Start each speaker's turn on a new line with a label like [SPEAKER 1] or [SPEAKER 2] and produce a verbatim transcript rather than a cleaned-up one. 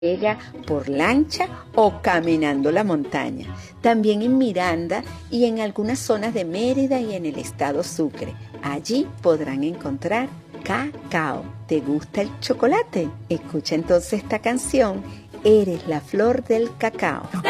[SPEAKER 1] llega por lancha o caminando la montaña. También en Miranda y en algunas zonas de Mérida y en el estado Sucre. Allí podrán encontrar cacao. ¿Te gusta el chocolate? Escucha entonces esta canción, Eres la flor del cacao.